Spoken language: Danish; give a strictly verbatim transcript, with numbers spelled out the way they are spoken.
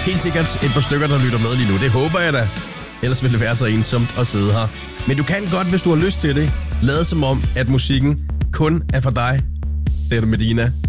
helt sikkert et par stykker, der lytter med lige nu. Det håber jeg da. Ellers ville det være så ensomt at sidde her. Men du kan godt, hvis du har lyst til det, lade som om, at musikken kun er for dig. Det er du, Medina.